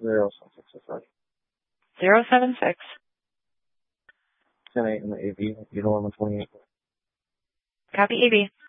076. 076. 10-8 in the AV, Uniform 28. Copy, AV.